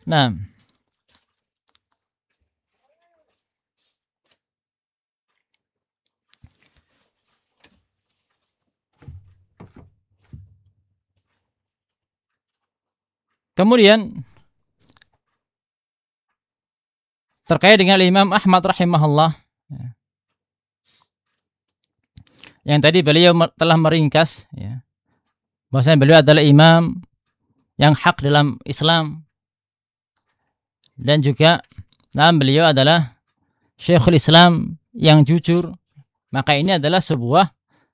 Nah, kemudian terkait dengan Imam Ahmad rahimahullah, yang tadi beliau telah meringkas, ya, bahwasanya beliau adalah imam yang hak dalam Islam, dan juga beliau adalah Syekhul Islam yang jujur. Maka ini adalah sebuah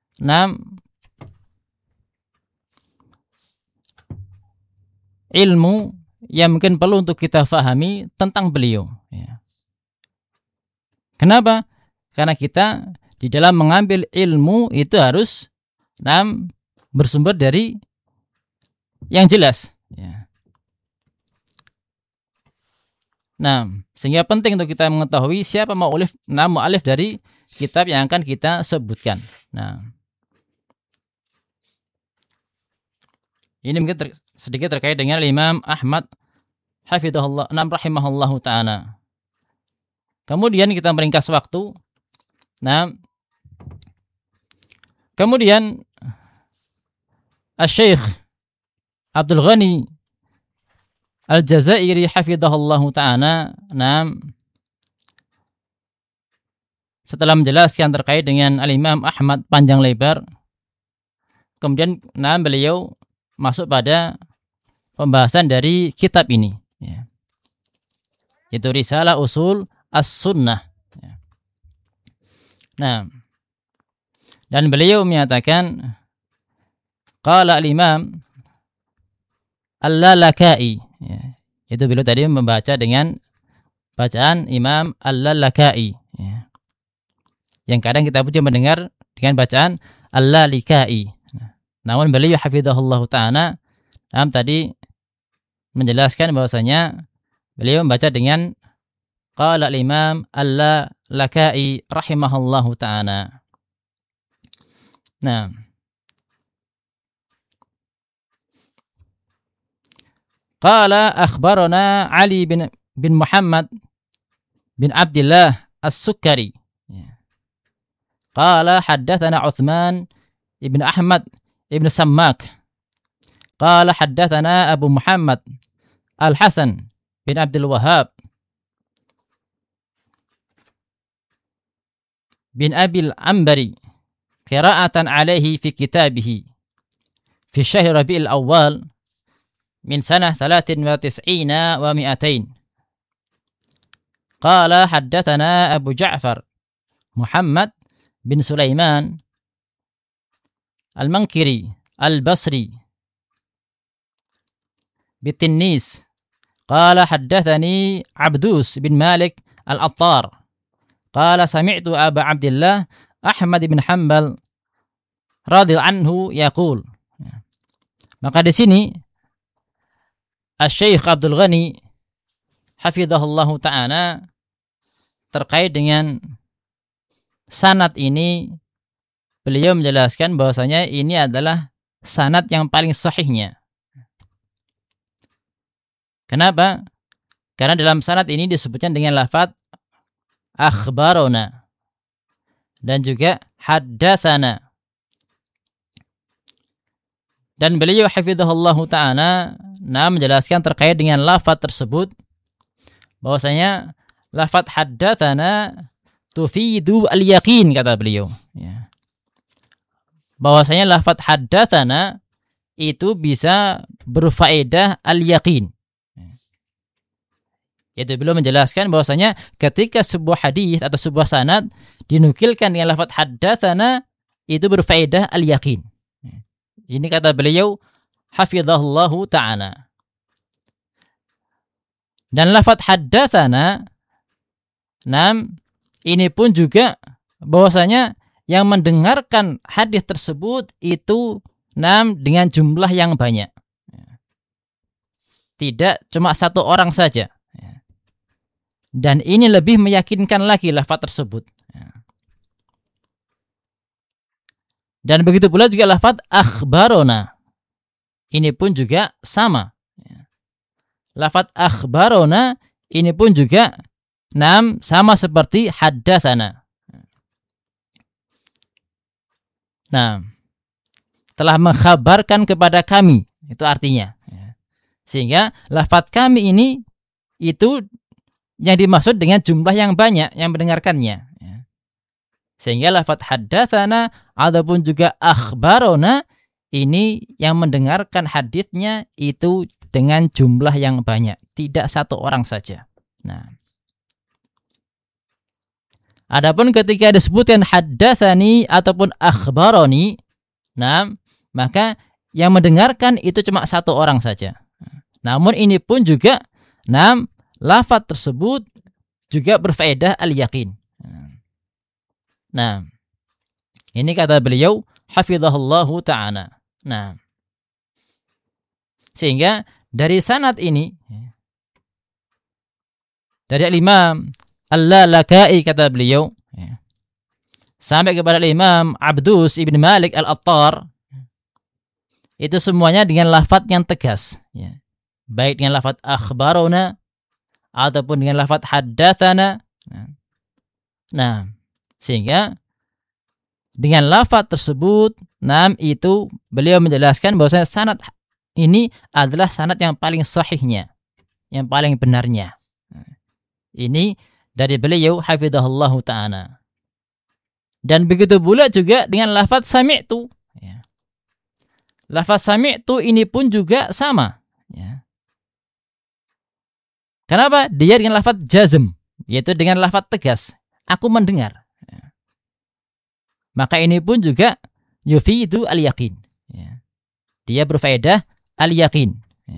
ilmu yang mungkin perlu untuk kita fahami tentang beliau, ya. Kenapa? Karena kita di dalam mengambil ilmu itu harus bersumber dari yang jelas, ya. Nah, sehingga penting untuk kita mengetahui siapa mu'allif dari kitab yang akan kita sebutkan. Nah, ini mungkin sedikit terkait dengan Imam Ahmad hafizahullah rahimahullahu ta'ala. Kemudian kita meringkas waktu. Nah, kemudian Asy-Syaikh Abdul Ghani Al-Jazairi hafizahullahu ta'ala, setelah menjelaskan terkait dengan Al-Imam Ahmad panjang lebar, kemudian beliau masuk pada pembahasan dari kitab ini, ya. Itu Risalah Usul As-Sunnah, ya. Nah, dan beliau menyatakan qala al-Imam Al-Lalaka'i, ya. Itu beliau tadi membaca dengan bacaan Imam Al-Lalaka'i, ya. Yang kadang kita pun mendengar dengan bacaan Al-Lalikai. Namun beliau hafizahullah ta'ala tadi menjelaskan bahwasanya beliau membaca dengan qala al-Imam Al-Lalakai rahimahullahu ta'ala. Nah, qala akhbarana Ali bin Muhammad bin Abdullah As-Sukkari, qala haddatsana Utsman ibn Ahmad ibn Sammak, qala haddatsana Abu Muhammad Al-Hasan bin Abdul Wahhab bin Abil Ambari qira'atan alaihi fi kitabihi fi syahr Rabi'il Awwal min sanah 93 wa 200. Qala haddatsana Abu Ja'far Muhammad bin Sulaiman Al-Mankiri Al-Basri Bitinnis, qala haddatsani Abdus bin Malik Al-Attar, qala sami'tu Aba Abdullah Ahmad bin Hanbal radhiyallahu anhu yaqul. Maka di sini Asy-Syaikh Abdul Ghani hafizahullahu ta'ala terkait dengan sanad ini, beliau menjelaskan bahwasanya ini adalah sanad yang paling sahihnya. Kenapa? Karena dalam sanad ini disebutkan dengan lafaz akhbarona dan juga haddatsana. Dan beliau hafizahullahu ta'ala menjelaskan terkait dengan lafaz tersebut bahwasanya lafaz haddatsana tufidu al-yaqin, kata beliau, ya. Bahwasanya lafaz haddatsana itu bisa berfaedah al-yaqin. Yaitu beliau menjelaskan bahwasanya ketika sebuah hadis atau sebuah sanad dinukilkan dengan lafaz haddatsana itu berfaedah al-yaqin. Ini kata beliau hafizahullahu ta'ala. Dan lafaz haddatsana ini pun juga bahwasanya yang mendengarkan hadis tersebut itu dengan jumlah yang banyak. Tidak cuma satu orang saja. Dan ini lebih meyakinkan lagi lafaz tersebut. Dan begitu pula juga lafaz akhbarona. Ini pun juga sama. lafaz akhbarona ini pun juga sama seperti haddatsana. Nah, telah mengkhabarkan kepada kami, itu artinya. Sehingga lafaz kami ini itu yang dimaksud dengan jumlah yang banyak yang mendengarkannya. Sehingga lafaz haddatsana ataupun juga akhbarona ini yang mendengarkan haditsnya itu dengan jumlah yang banyak, tidak satu orang saja. Nah, adapun ketika disebutkan haddatsani ataupun akhbaroni, maka yang mendengarkan itu cuma satu orang saja. Namun ini pun juga lafaz tersebut juga berfaedah al-yaqin. Nah, ini kata beliau hafizahullahu ta'ala. Nah, sehingga dari sanad ini dari Imam Al-Lalaka'i kata beliau sampai kepada Imam Abdus ibn Malik Al-Attar, itu semuanya dengan lafaz yang tegas, baik dengan lafaz akhbarona ataupun dengan lafaz haddatsana. Nah, sehingga dengan lafaz tersebut, itu beliau menjelaskan bahwasanya sanad ini adalah sanad yang paling sahihnya, yang paling benarnya. Ini dari beliau hafizahullahu ta'ala. Dan begitu pula juga dengan lafaz sami'tu. Lafaz sami'tu ini pun juga sama. Kenapa? Dia dengan lafaz jazm, yaitu dengan lafaz tegas. Aku mendengar. Maka ini pun juga yufidu al-yaqin. Dia berfaedah al-yaqin.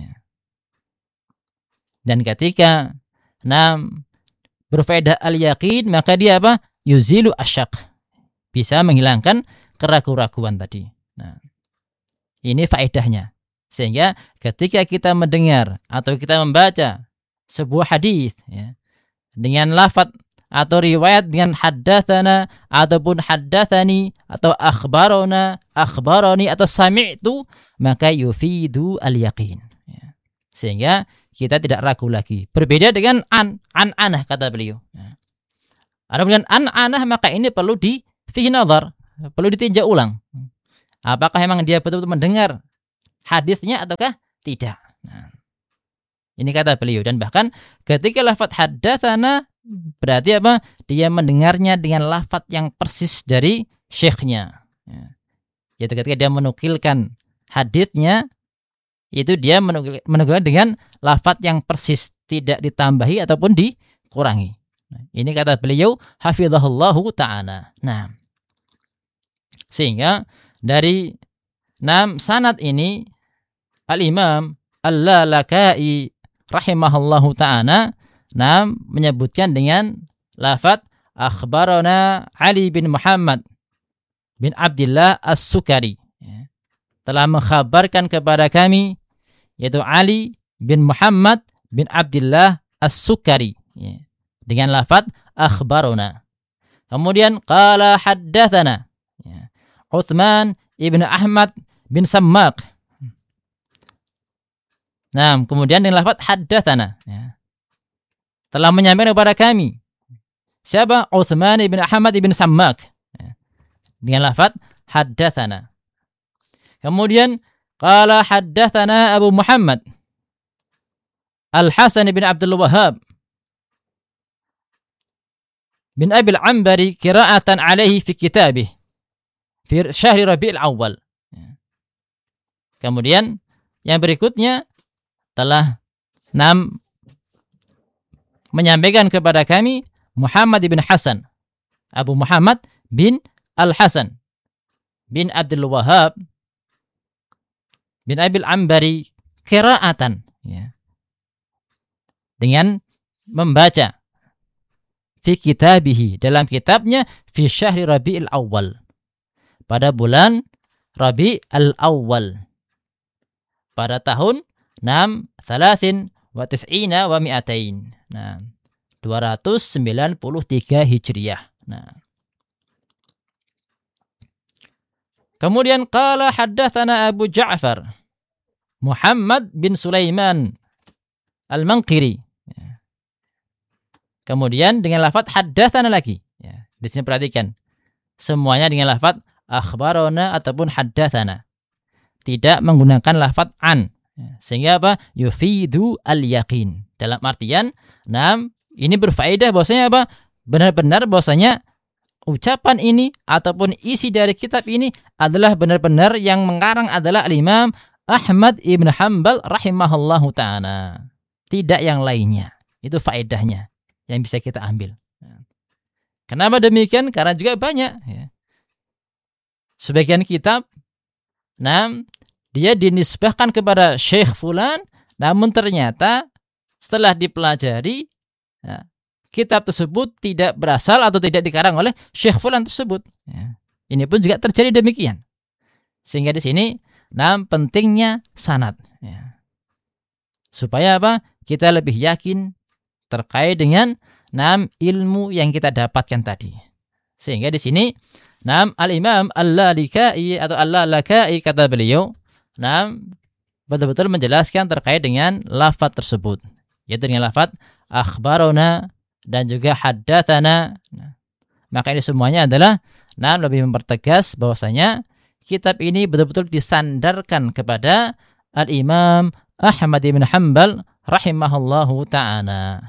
Dan ketika berfaedah al-yaqin, maka dia apa? Yuzilu asyak. Bisa menghilangkan keraguan-raguan tadi. Nah, ini faedahnya. Sehingga ketika kita mendengar atau kita membaca sebuah hadis dengan lafaz atau riwayat dengan haddatsana ataupun haddatsani atau akhbarona, akhbaroni atau sami'tu, maka yufidu al-yaqin. Sehingga kita tidak ragu lagi. Berbeda dengan an-anah kata beliau. Adapun an-anah maka ini perlu fihi nazar, perlu ditinjau ulang. Apakah memang dia betul-betul mendengar hadisnya ataukah tidak? Nah, ini kata beliau. Dan bahkan ketika lafaz haddatsana berarti apa? Dia mendengarnya dengan lafaz yang persis dari syekhnya. Yaitu ketika dia menukilkan haditsnya, itu dia menukilkan dengan lafaz yang persis, tidak ditambahi ataupun dikurangi. Nah, ini kata beliau hafizahullahu ta'ala. Nah, sehingga dari sanad ini Al-Imam Al-Lalaka'i rahimahullahu ta'ala menyebutkan dengan lafaz akhbarana Ali bin Muhammad bin Abdullah As-Sukari, telah mengkhabarkan kepada kami, yaitu Ali bin Muhammad bin Abdullah As-Sukari, dengan lafaz akhbarana. Kemudian qala haddatsana Utsman ibn Ahmad bin Sammaq. Nah, kemudian dengan lafaz haddatsana, telah menyampaikan kepada kami. Siapa? Utsman ibn Ahmad ibn Sammaq. Dengan lafaz haddatsana. Kemudian qala haddatsana Abu Muhammad Al-Hasan bin Abdul Wahhab bin Abi al-Ambari qira'atan alaihi fi kitabih fi syahri Rabi'il Awal. Kemudian yang berikutnya telah menyampaikan kepada kami Muhammad bin Hasan, Abu Muhammad bin Al-Hasan bin Abdul Wahhab bin Abi al-Ambari qira'atan, dengan membaca fi kitabihi, dalam kitabnya fi syahri Rabi'il Awal, pada bulan Rabi'ul Awal, pada tahun 93 wa mi'atain. Nah, 293 Hijriah. Nah, kemudian qala haddatsana Abu Ja'far Muhammad bin Sulaiman Al-Manqiri. Ya. Kemudian dengan lafaz haddatsana lagi. Ya. Di sini perhatikan. Semuanya dengan lafaz akhbarona ataupun haddatsana. Tidak menggunakan lafaz an. Ya. Sehingga apa? Yufidu al-yaqin. Dalam artian, ini berfaedah bahwasanya apa? Benar-benar bahwasanya ucapan ini ataupun isi dari kitab ini adalah benar-benar yang mengarang adalah Al-Imam Ahmad ibn Hanbal rahimahullahu ta'ala. Tidak yang lainnya. Itu faedahnya yang bisa kita ambil. Kenapa demikian? Karena juga banyak. Ya. Sebagian kitab, dia dinisbahkan kepada Syekh Fulan, namun ternyata setelah dipelajari, kitab tersebut tidak berasal atau tidak dikarang oleh Syekh Fulan tersebut. Ya. Ini pun juga terjadi demikian. Sehingga di sini, pentingnya sanad. Ya. Supaya apa? Kita lebih yakin terkait dengan ilmu yang kita dapatkan tadi. Sehingga di sini, Al-Imam Al-Lalikai atau Al-Lalakai kata beliau, betul-betul menjelaskan terkait dengan lafaz tersebut. Yaitu dengan lafaz akhbarona dan juga haddatsana. Maka ini semuanya adalah lebih mempertegas bahwasanya kitab ini betul-betul disandarkan kepada Al-Imam Ahmad bin Hanbal rahimahullahu ta'ala.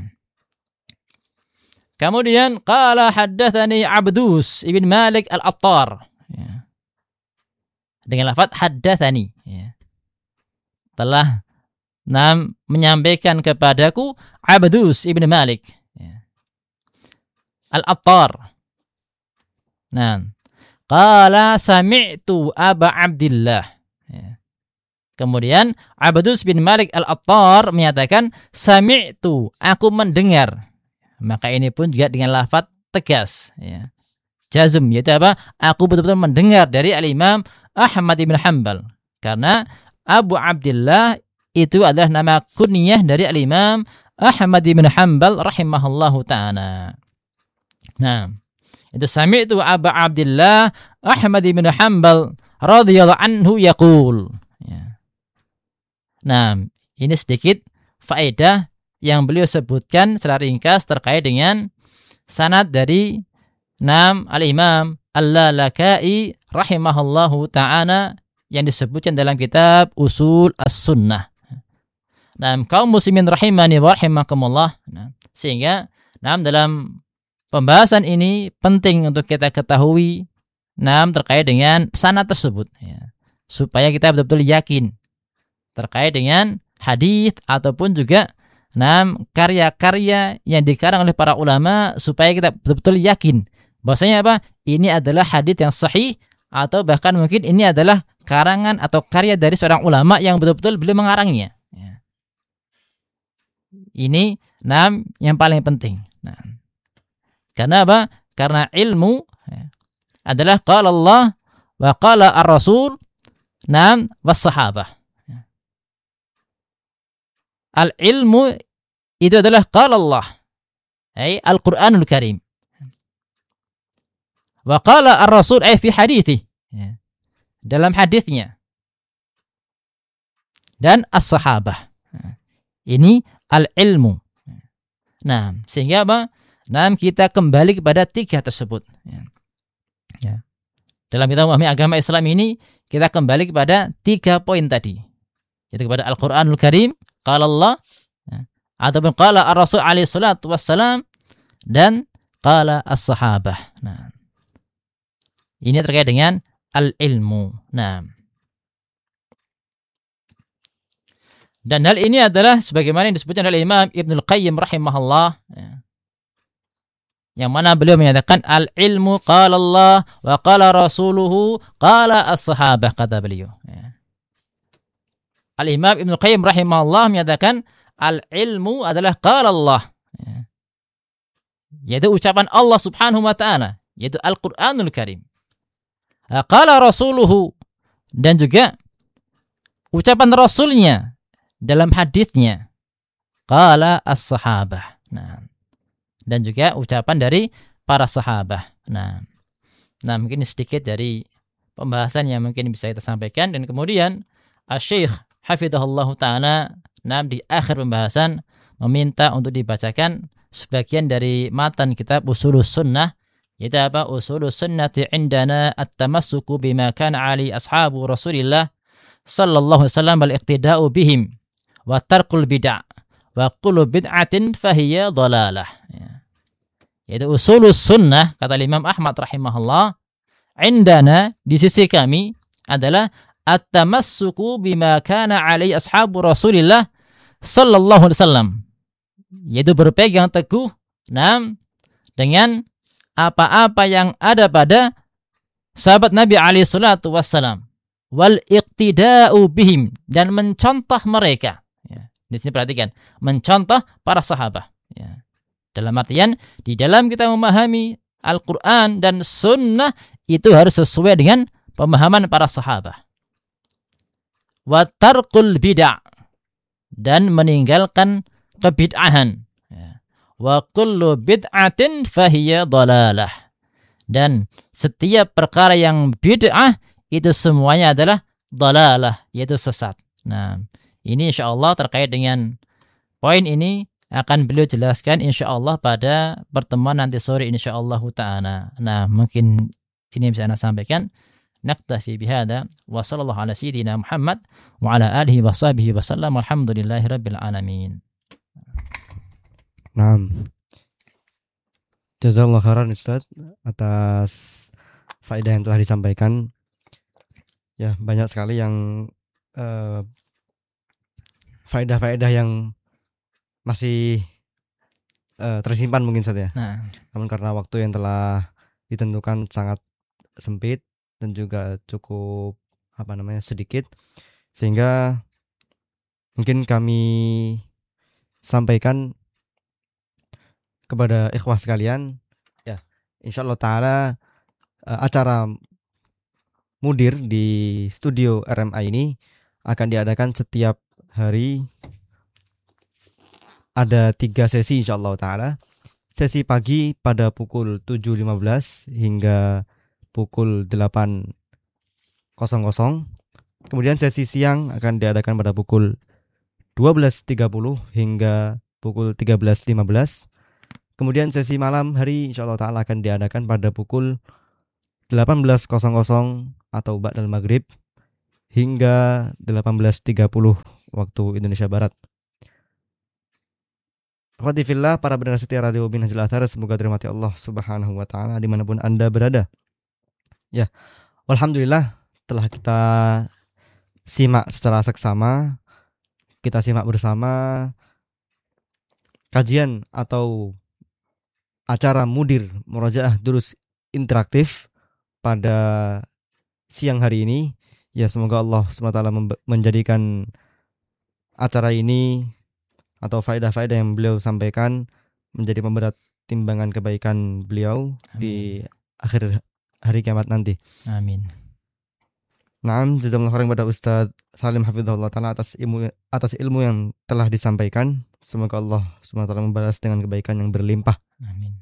Kemudian qala haddatsani Abdus ibn Malik al-Attar. Ya. Dengan lafaz haddatsani. Ya. Telah menyampaikan kepadaku Abdus ibn Malik. Ya. Al-Attar. Qala sami'tu Aba Abdillah. Ya. Kemudian Abdus bin Malik al-Attar menyatakan sami'tu, aku mendengar. Maka ini pun juga dengan lafaz tegas, ya. Jazm, yaitu apa? Aku betul-betul mendengar dari Al-Imam Ahmad bin Hanbal. Karena Abu Abdillah itu adalah nama kunyah dari Al-Imam Ahmad bin Hanbal rahimahullahu ta'ala. Itu sami'tu Abu Abdillah Ahmad bin Hanbal radhiyallahu anhu yaqul. Ya. Ini sedikit faedah yang beliau sebutkan secara ringkas terkait dengan sanad dari Al-Imam Al-Lalakai rahimahullahu ta'ala yang disebutkan dalam kitab Usul As-Sunnah. Kaum muslimin rahimani wa rahimakumullah. Sehingga dalam pembahasan ini penting untuk kita ketahui terkait dengan sanad tersebut, ya. Supaya kita betul-betul yakin terkait dengan hadis ataupun juga karya-karya yang dikarang oleh para ulama, supaya kita betul-betul yakin bahwasanya apa? Ini adalah hadits yang sahih, atau bahkan mungkin ini adalah karangan atau karya dari seorang ulama yang betul-betul beliau mengarangnya. Ya. Ini yang paling penting. Karena apa? Karena ilmu adalah qala Allah wa qala ar-Rasul was sahabah. Al-ilmu itu adalah qala Allah, Al-Quranul Karim. Wa qala ar-Rasul fi hadithi, dalam hadisnya. Dan as-sahabah. Ini al-ilmu. Sehingga apa? Kita kembali kepada tiga tersebut. Ya. Dalam kita memahami agama Islam ini, kita kembali kepada 3 poin tadi. Yaitu kepada Al-Quranul Karim, qala Allah, ataupun qala ar-Rasul alaihi salatu wassalam, dan qala as-sahabah. Ini terkait dengan al-ilmu. Dan hal ini adalah sebagaimana yang disebutkan oleh Imam Ibnul Qayyim rahimahullah, yang mana beliau menyatakan al-ilmu qala Allah wa qala rasuluhu qala as-sahabah, kata beliau. Al-Imam Ibnul Qayyim rahimahullah menyatakan al-ilmu adalah qala Allah, yaitu ucapan Allah subhanahu wa ta'ala, yaitu Al-Quranul Karim. Qala rasuluhu, dan juga ucapan Rasulnya dalam hadisnya, qala as-sahabah. Dan juga ucapan dari para sahabah. Mungkin sedikit dari pembahasan yang mungkin bisa kita sampaikan. Dan kemudian Asy-Syaikh hafizahullah ta'ala di akhir pembahasan meminta untuk dibacakan sebagian dari matan kitab Ushulus Sunnah, yaitu apa? Ushulus Sunnati indana at-tamassuku bima kana ali ashabu Rasulillah sallallahu alaihi wasallam wal iqtida'u bihim wa tarkul bid'ah wa kullu bid'atin fahiya dhalalah. Yaitu Ushulus Sunnah, kata Imam Ahmad rahimahullah, indana, di sisi kami adalah at-tamassuku bima kana alaihi ashabu Rasulillah sallallahu alaihi wasallam, yaitu berpegang teguh dengan apa-apa yang ada pada sahabat Nabi alaihi salatu wassalam, wal iqtida'u bihim, dan mencontoh mereka. Ya, di sini perhatikan, mencontoh para sahabat. Ya. Dalam artian, di dalam kita memahami Al-Quran dan Sunnah itu harus sesuai dengan pemahaman para sahabat. Wa tarkul bid'ah, dan meninggalkan kebid'ahan. Wa kullu bid'atin fahiya dhalalah, dan setiap perkara yang bid'ah itu semuanya adalah dhalalah, yaitu sesat. Nah, ini insyaallah terkait dengan poin ini akan beliau jelaskan insyaallah pada pertemuan nanti sore insyaallah ta'ala. Nah, mungkin ini bisa Anda sampaikan. Naktafi bihada wa sallallahu ala sayyidina Muhammad wa ala alihi wa sahbihi wa sallam walhamdulillahi rabbil alamin. Naam. Jazakallahu khairan Ustaz atas faedah yang telah disampaikan. Ya, banyak sekali yang faedah-faedah yang masih tersimpan mungkin Ustaz ya. Nah, namun karena waktu yang telah ditentukan sangat sempit dan juga cukup sedikit, sehingga mungkin kami sampaikan kepada ikhwah sekalian, ya, insyaallah taala acara mudir di studio RMA ini akan diadakan setiap hari. Ada 3 sesi insyaallah taala. Sesi pagi pada pukul 7.15 hingga pukul 8.00. Kemudian sesi siang akan diadakan pada pukul 12.30 hingga pukul 13.15. Kemudian sesi malam hari insyaallah taala akan diadakan pada pukul 18.00 atau ba'dal maghrib hingga 18.30 waktu Indonesia Barat. Akhwati fillah, para pendengar setia Radio Minhajul Athar, semoga dirahmati Allah Subhanahu wa taala dimanapun Anda berada. Ya, alhamdulillah telah kita simak secara seksama, kita simak bersama kajian atau acara mudir Murajaah Durus interaktif pada siang hari ini. Ya, semoga Allah SWT menjadikan acara ini atau faedah-faedah yang beliau sampaikan menjadi pemberat timbangan kebaikan beliau. Amin. Di akhir hari kiamat nanti. Amin. Naam, jazakallahu khairan kepada Ustaz Salim hafizahullah taala atas ilmu yang telah disampaikan. Semoga Allah SWT membalas dengan kebaikan yang berlimpah. Amin.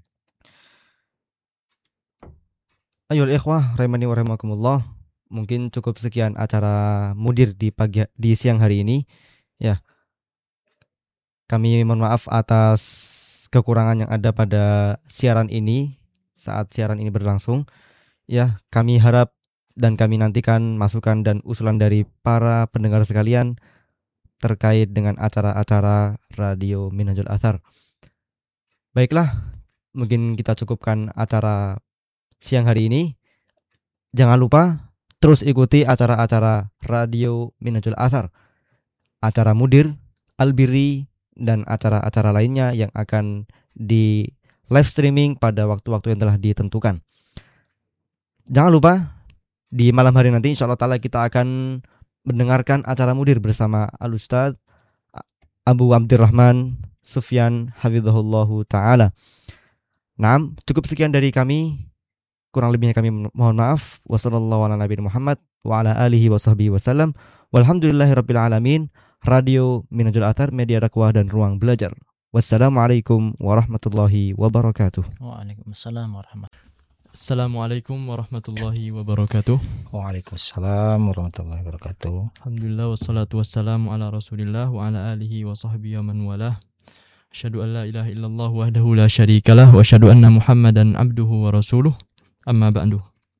Ayoul ikhwah rahimani wa rahimakumullah. Mungkin cukup sekian acara mudir di siang hari ini. Ya. Kami mohon maaf atas kekurangan yang ada pada siaran ini saat siaran ini berlangsung. Ya, kami harap dan kami nantikan masukan dan usulan dari para pendengar sekalian terkait dengan acara-acara Radio Minhajul Athar. Baiklah, mungkin kita cukupkan acara siang hari ini. Jangan lupa terus ikuti acara-acara Radio Minhajul Athar, acara mudir, Al-Birri, dan acara-acara lainnya yang akan di live streaming pada waktu-waktu yang telah ditentukan. Jangan lupa di malam hari nanti insyaallah ta'ala kita akan mendengarkan acara mudir bersama Al-Ustaz Abu Abdurrahman Sufyan hafizahullahu ta'ala. Naam, cukup sekian dari kami. Kurang lebihnya kami mohon maaf. Wassallallahu ala nabiyina Muhammad wa ala alihi wa sahbihi wasallam. Walhamdulillahi rabbil alamin. Radio Minhajul Athar, media dakwah dan ruang belajar. Wassalamualaikum warahmatullahi wabarakatuh. Waalaikumsalam warahmatullahi wabarakatuh. Assalamualaikum warahmatullahi wabarakatuh. Waalaikumsalam warahmatullahi wabarakatuh. Alhamdulillah wassalatu wassalamu ala Rasulillah wa ala alihi wa sahbihi wa man walah. Asyhadu an la ilaha illallah wahdahu la syarikalah wa asyhadu anna Muhammadan abduhu wa rasuluh. Amma ba'du.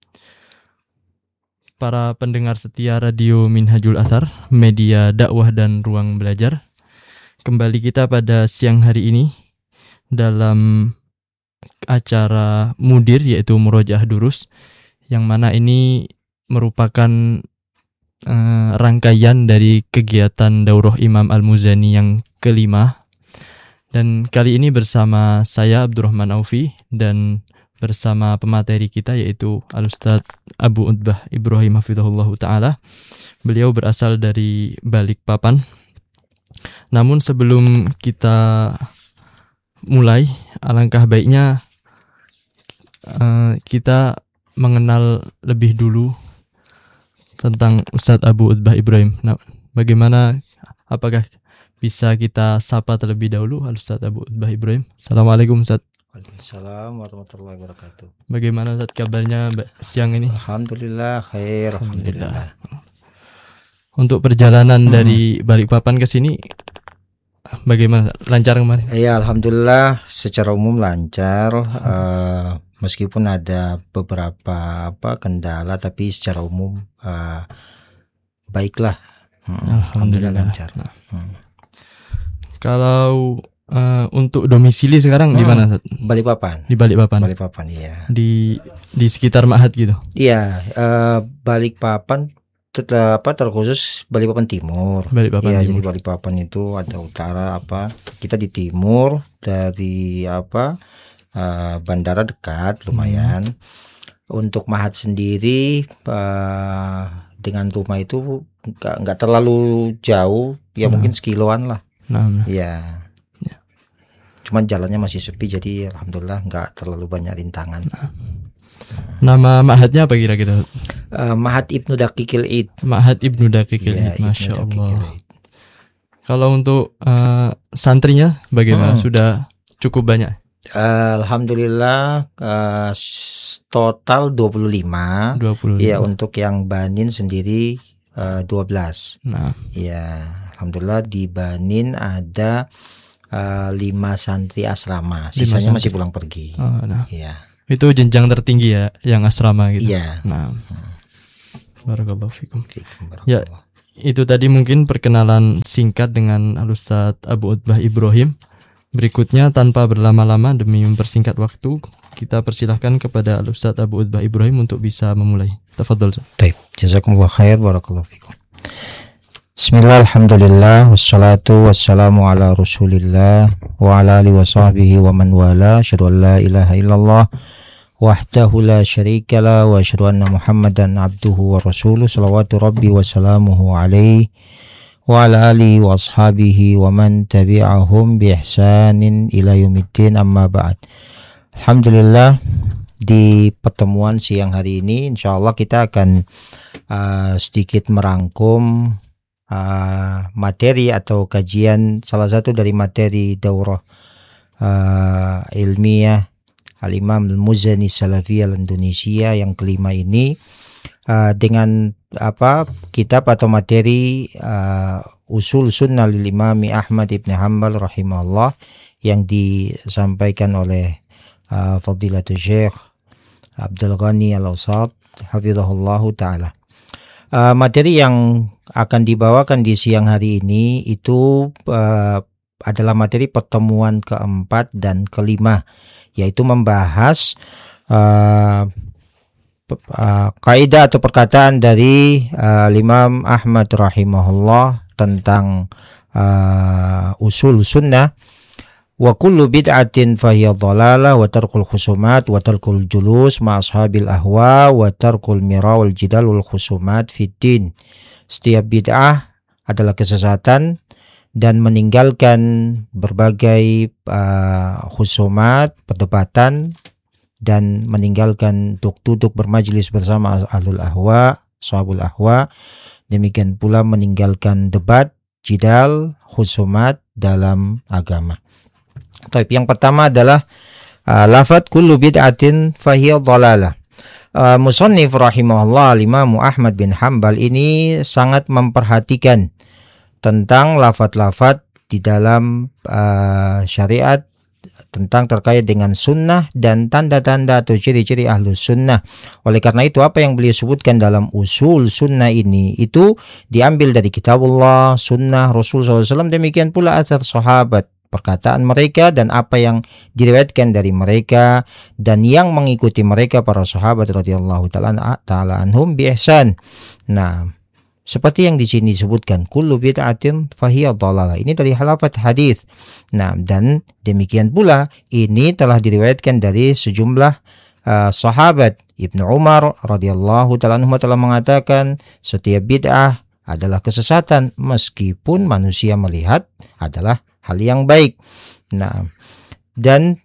Para pendengar setia Radio Minhajul Athar, media dakwah dan ruang belajar. Kembali kita pada siang hari ini dalam acara Mudir, yaitu Murojaah Durus, yang mana ini merupakan rangkaian dari kegiatan Daurah Imam Al-Muzani yang kelima. Dan kali ini bersama saya Abdurrahman Aufi dan bersama pemateri kita yaitu Al-Ustadz Abu Utbah Ibrahim Hafizahullah Ta'ala. Beliau berasal dari Balikpapan. Namun sebelum kita mulai, alangkah baiknya kita mengenal lebih dulu tentang Ustadz Abu Utbah Ibrahim. Nah, bagaimana, apakah bisa kita sapa terlebih dahulu Ustadz Abu Utbah Ibrahim? Assalamualaikum Ustadz. Waalaikumsalam warahmatullahi wabarakatuh. Bagaimana Ustadz kabarnya siang ini? Alhamdulillah khair, alhamdulillah. Untuk perjalanan dari Balikpapan ke sini bagaimana? Lancar kemarin? Ya, alhamdulillah secara umum lancar. Meskipun ada beberapa kendala, tapi secara umum baiklah. Alhamdulillah lancar. Kalau untuk domisili sekarang di mana? Balikpapan. Di Balikpapan. Balikpapan, iya. Di sekitar Ma'had gitu. Iya, Balikpapan terkhusus Balikpapan Timur. Balikpapan Timur. Timur. Jadi Balikpapan itu ada utara kita di timur dari bandara dekat lumayan. Untuk Ma'had sendiri dengan rumah itu nggak terlalu jauh, ya mungkin sekiloan lah. Ya. Cuman jalannya masih sepi, jadi alhamdulillah nggak terlalu banyak rintangan. Nama Ma'hadnya apa kira-kira? Ma'had Ibnu Daqiqil Id. Ma'had Ibnu Daqiqil Id, Masya Allah. Kalau untuk santrinya bagaimana? Sudah cukup banyak? Alhamdulillah total 25. Ya, untuk yang Banin sendiri 12. Nah. Ya, alhamdulillah di Banin ada 5 santri asrama. Sisanya masih pulang pergi. Ya. Itu jenjang tertinggi ya, yang asrama gitu. Iya. Nah, barakallahu fikum. Ya, itu tadi mungkin perkenalan singkat dengan Al-Ustadz Abu Utbah Ibrahim. Berikutnya tanpa berlama-lama demi mempersingkat waktu, kita persilahkan kepada Al-Ustadz Abu Utbah Ibrahim untuk bisa memulai. Tafadhol. Baik, jazakumullah khair, barakallahu fikum. Bismillah, alhamdulillah, wassalatu wassalamu ala rasulillah wa ala alihi wa sahbihi wa man wala, asyhadu an la ilaha illallah wahdahu la syarikalah wa asyhadu anna Muhammadan abduhu wa rasuluh, salawatu rabbi wa salamuhu alaihi wa ala alihi wa ashabihi wa man tabi'ahum bi ihsanin ila yaumiddin, amma ba'd. Alhamdulillah, di pertemuan siang hari ini insyaallah kita akan sedikit merangkum materi atau kajian salah satu dari materi daurah ilmiah Al-Imam Al-Muzani Salafiyah Indonesia yang kelima ini, dengan kitab atau materi Usul Sunnah lil Imami Ahmad ibn Hanbal rahimahullah yang disampaikan oleh Fadilatul Syekh Abdul Ghani Al-Awsat hafizahullahu ta'ala. Materi yang akan dibawakan di siang hari ini itu adalah materi pertemuan keempat dan kelima, yaitu membahas kaidah atau perkataan dari Imam Ahmad rahimahullah tentang usul sunnah. Wa kullu bid'atin fahiya dhalalah wa tarkul khusumat wa tarkul julus ma ashabil ahwa wa tarkul mira wal jidal wal khusumat fid din. Setiap bid'ah adalah kesesatan dan meninggalkan berbagai khusumat, perdebatan, dan meninggalkan duduk bermajlis bersama ahlul ahwa, sahabul ahwa. Demikian pula meninggalkan debat, jidal, khusumat dalam agama. Yang pertama adalah lafadz kullu bid'atin fahiya dhalalah. Musannif rahimahullah Imam Ahmad bin Hanbal ini sangat memperhatikan tentang lafadz-lafadz di dalam syariat tentang terkait dengan sunnah dan tanda-tanda atau ciri-ciri ahlus sunnah. Oleh karena itu apa yang beliau sebutkan dalam usul sunnah ini itu diambil dari kitabullah, sunnah Rasul SAW, demikian pula athar sahabat, perkataan mereka dan apa yang diriwayatkan dari mereka dan yang mengikuti mereka para sahabat radhiyallahu taala anhum bi ihsan. Nah, seperti yang di sini disebutkan kullu bid'atin fahiya dhalalah. Ini dari lafaz hadis. Nah, dan demikian pula ini telah diriwayatkan dari sejumlah sahabat. Ibnu Umar radhiyallahu taala anhu telah mengatakan setiap bid'ah adalah kesesatan meskipun manusia melihat adalah hal yang baik. Nah, dan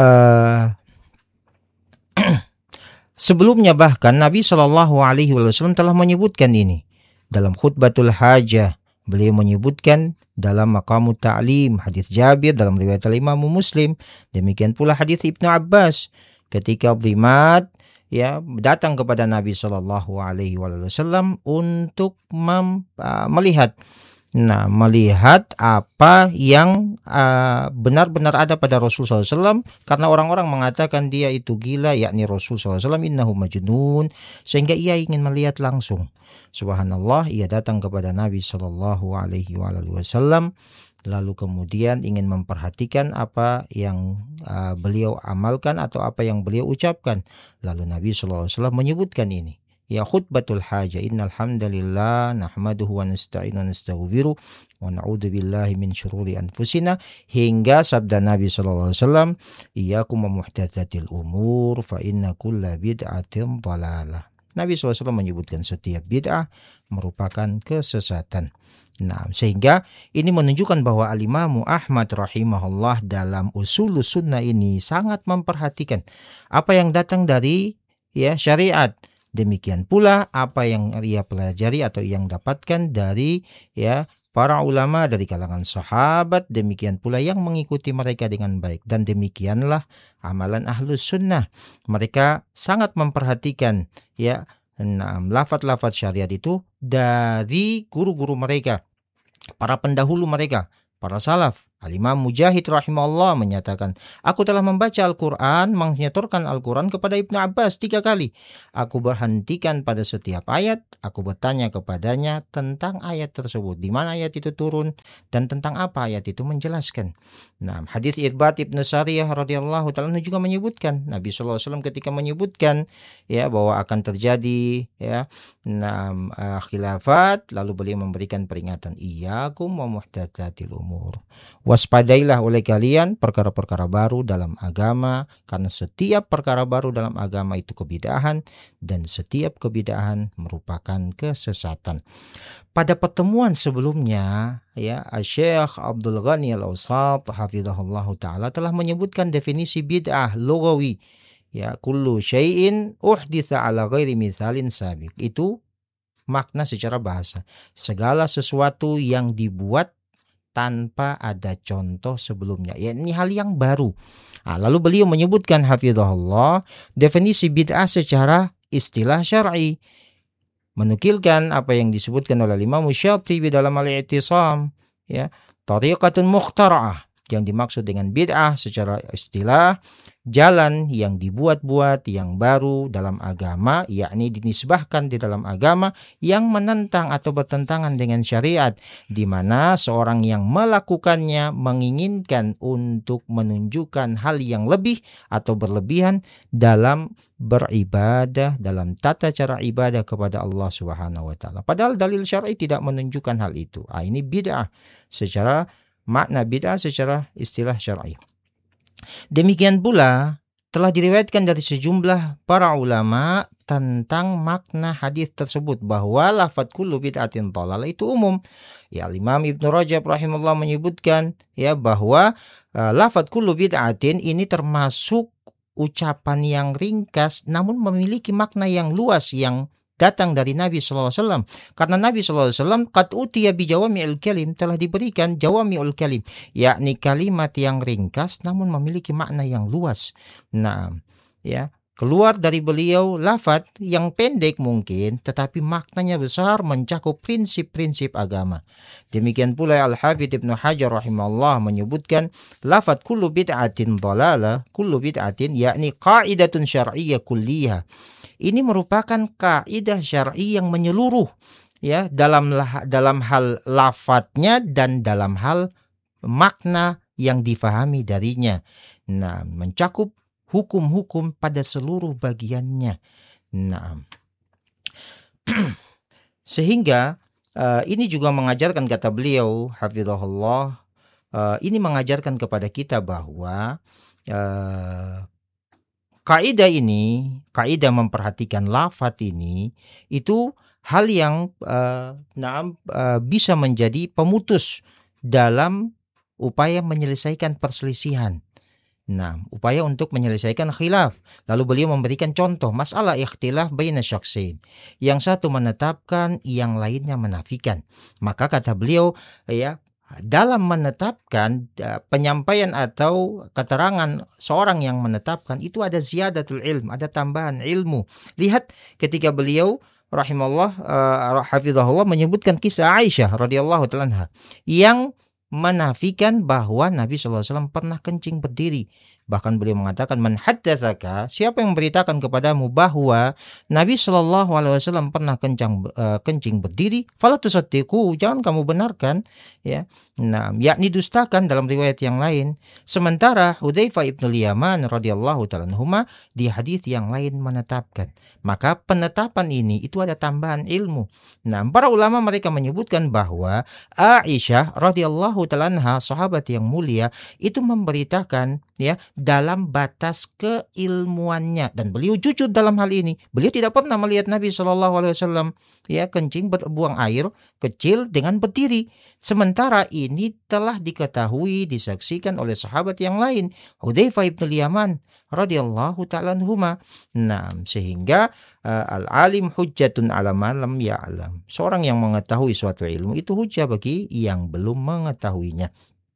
sebelumnya bahkan Nabi Shallallahu Alaihi Wasallam telah menyebutkan ini dalam khutbatul hajah. Beliau menyebutkan dalam maqamut ta'lim hadis Jabir dalam riwayat Imam Muslim. Demikian pula hadis Ibnu Abbas ketika Dhimat datang kepada Nabi Shallallahu Alaihi Wasallam untuk melihat. Nah, melihat apa yang benar-benar ada pada Rasul SAW, karena orang-orang mengatakan dia itu gila, yakni Rasul SAW, innahu majnun, sehingga ia ingin melihat langsung. Subhanallah, ia datang kepada Nabi Sallallahu Alaihi Wasallam, lalu kemudian ingin memperhatikan apa yang beliau amalkan atau apa yang beliau ucapkan. Lalu Nabi Sallallahu Alaihi Wasallam menyebutkan ini. Ya khutbatul hajah, innal hamdalillah nahmaduhu wa nasta'inu wa nastaghfiruh wa na'udzu billahi min syururi anfusina, hingga sabda Nabi sallallahu alaihi wasallam, iyyakum wa muhdatsatil umur fa inna kulla bid'atin dhalalah. Nabi sallallahu alaihi wasallam menyebutkan setiap bid'ah merupakan kesesatan. Nah, sehingga ini menunjukkan bahwa Al-Imam Ahmad rahimahullah dalam usulus sunnah ini sangat memperhatikan apa yang datang dari syariat. Demikian pula apa yang ia pelajari atau yang dapatkan dari para ulama dari kalangan sahabat, demikian pula yang mengikuti mereka dengan baik. Dan demikianlah amalan ahlus sunnah. Mereka sangat memperhatikan lafaz-lafaz syariat itu dari guru-guru mereka, para pendahulu mereka, para salaf. Al-Imam Mujahid rahimahullah menyatakan, aku telah membaca Al-Quran, menyetorkan Al-Quran kepada Ibnu Abbas 3 kali. Aku berhentikan pada setiap ayat, aku bertanya kepadanya tentang ayat tersebut, di mana ayat itu turun dan tentang apa ayat itu menjelaskan. Nah, hadis Irbad Ibnu Sariyah radhiyallahu ta'ala juga menyebutkan, Nabi sallallahu alaihi wasallam ketika menyebutkan bahwa akan terjadi khilafat, lalu beliau memberikan peringatan, iyyakum wa muhdatsatil umur. Waspadailah oleh kalian perkara-perkara baru dalam agama, karena setiap perkara baru dalam agama itu kebid'ahan dan setiap kebid'ahan merupakan kesesatan. Pada pertemuan sebelumnya, Syekh Abdul Ghani Al-Awsat hafizahullah taala telah menyebutkan definisi bid'ah lughawi. Kullu syai'in uhditsa ala ghairi mithalin sabiq. Itu makna secara bahasa. Segala sesuatu yang dibuat tanpa ada contoh sebelumnya. Ini hal yang baru. Lalu beliau menyebutkan hafizahullah definisi bid'ah secara istilah syar'i. Menukilkan apa yang disebutkan oleh Imam Syatibi dalam Al-I'tisam, tariqatun mukhtara'ah. Yang dimaksud dengan bid'ah secara istilah, jalan yang dibuat-buat yang baru dalam agama, yakni dinisbahkan di dalam agama yang menentang atau bertentangan dengan syariat, di mana seorang yang melakukannya menginginkan untuk menunjukkan hal yang lebih atau berlebihan dalam beribadah, dalam tata cara ibadah kepada Allah Subhanahu wa taala. Padahal dalil syar'i tidak menunjukkan hal itu. Ini bid'ah secara makna bid'ah secara istilah syar'i. Demikian pula telah diriwayatkan dari sejumlah para ulama tentang makna hadis tersebut, bahwa lafaz kullu bid'atin dhalalah itu umum. Imam Ibnu Rajab rahimahullah menyebutkan bahwa lafaz kullu bid'atin ini termasuk ucapan yang ringkas namun memiliki makna yang luas yang datang dari Nabi sallallahu alaihi wasallam. Karena Nabi sallallahu alaihi wasallam qad utiya bi jawami'il kalim, telah diberikan jawami'ul kalim, yakni kalimat yang ringkas namun memiliki makna yang luas. Nah, ya, keluar dari beliau lafaz yang pendek mungkin tetapi maknanya besar, mencakup prinsip-prinsip agama. Demikian pula Al-Hafidz Ibnu Hajar rahimahullah menyebutkan lafaz kullu bid'atin dhalalah, kullu bid'atin yakni qaidatun syar'iyyah kulliyah. Ini merupakan kaidah syar'i yang menyeluruh, ya, dalam hal lafadznya dan dalam hal makna yang difahami darinya. Nah, mencakup hukum-hukum pada seluruh bagiannya. Nah, sehingga ini juga mengajarkan, kata beliau hafizahullah, ini mengajarkan kepada kita bahwa kaidah ini, kaidah memperhatikan lafaz ini, itu hal yang bisa menjadi pemutus dalam upaya menyelesaikan perselisihan. Nah, upaya untuk menyelesaikan khilaf. Lalu beliau memberikan contoh masalah ikhtilaf baina syakhsain. Yang satu menetapkan, yang lainnya menafikan. Maka kata beliau, ya, dalam menetapkan penyampaian atau keterangan seorang yang menetapkan itu ada ziyadatul ilm, ada tambahan ilmu. Lihat ketika beliau rahimahullah hafizahullah menyebutkan kisah Aisyah radhiyallahu ta'ala anha yang menafikan bahwa Nabi SAW pernah kencing berdiri. Bahkan beliau mengatakan, man haddatsaka, siapa yang memberitakan kepadamu bahwa Nabi SAW pernah kencing berdiri, fala tusaddiqu, jangan kamu benarkan, ya. Nah, yakni dustakan dalam riwayat yang lain. Sementara Hudzaifah ibn Yaman radhiyallahu ta'ala anhuma di hadis yang lain menetapkan. Maka penetapan ini itu ada tambahan ilmu. Nah, para ulama mereka menyebutkan bahwa Aisyah radhiyallahu ta'ala anha, sahabat yang mulia, itu memberitakan, ya, dalam batas keilmuannya, dan beliau jujur dalam hal ini. Beliau tidak pernah melihat Nabi SAW, ya, kencing buang air kecil dengan berdiri. Sementara ini telah diketahui, disaksikan oleh sahabat yang lain, Hudzaifah ibn Yaman radhiyallahu ta'ala anhuma. Nah, sehingga al-alim hujjatun ala man lam ya'lam. Seorang yang mengetahui suatu ilmu itu hujjah bagi yang belum mengetahuinya.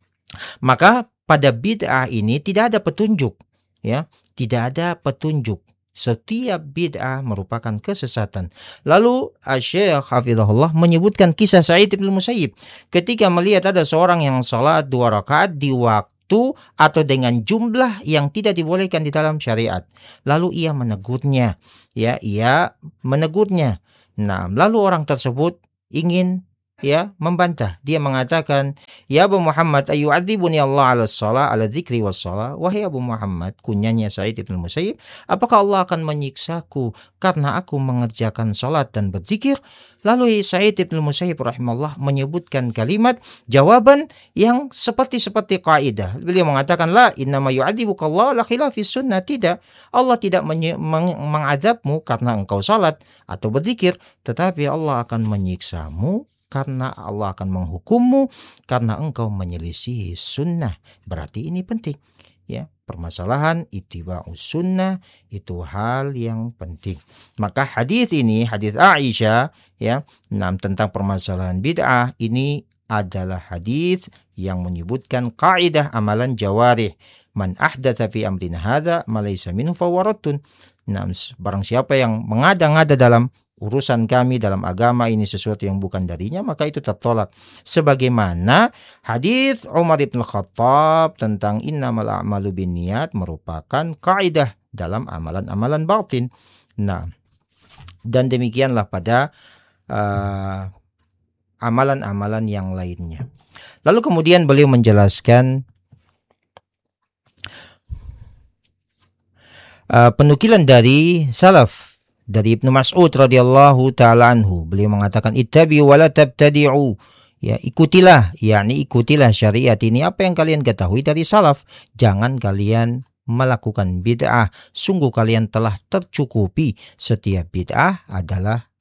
Maka pada bid'ah ini tidak ada petunjuk, ya, tidak ada petunjuk. Setiap bid'ah merupakan kesesatan. Lalu Syekh hafizahullah menyebutkan kisah Sa'id bin Musayyib ketika melihat ada seorang yang salat 2 rakaat di waktu atau dengan jumlah yang tidak dibolehkan di dalam syariat. Lalu ia menegurnya, ya, ia menegurnya. Nah, lalu orang tersebut ingin, ya, membantah. Dia mengatakan, ya Abu Muhammad, ayyu'adzibuni Allah ala shalah, ala dzikri was shalah. Wahai Abu Muhammad, kunyanya Sa'id bin Musayyib, apakah Allah akan menyiksaku karena aku mengerjakan salat dan berzikir? Lalu Sa'id bin Musayyib rahimahullah menyebutkan kalimat jawaban yang seperti kaidah. Beliau mengatakan, la innama yu'adzibuka Allah la khilafis sunnah. Tidak, Allah tidak mengazabmu karena engkau salat atau berzikir, tetapi Allah akan menyiksamu karena Allah akan menghukummu karena engkau menyelisihi sunnah. Berarti ini penting, ya, permasalahan ittiba'us sunnah itu hal yang penting. Maka hadis ini, hadis Aisyah, ya, tentang permasalahan bid'ah ini adalah hadis yang menyebutkan kaidah amalan jawarih. Man ahdatsa fi amrina hadza ma laysa minhu fa huwa raddun. Nah, barang siapa yang mengada-ngada dalam urusan kami, dalam agama ini sesuatu yang bukan darinya, maka itu tertolak. Sebagaimana hadis Umar bin Khattab tentang innamal a'malu binniyat merupakan kaidah dalam amalan-amalan batin. Nah, dan demikianlah pada amalan-amalan yang lainnya. Lalu kemudian beliau menjelaskan penukilan dari salaf, dari Ibnu Mas'ud radhiyallahu ta'ala anhu. Beliau mengatakan, ittabi'u wa la tabtadi'u. Ya, ikutilah, yakni ikutilah syariat ini apa yang kalian ketahui dari salaf. Jangan kalian melakukan bid'ah. Sungguh kalian telah tercukupi. Setiap bid'ah adalah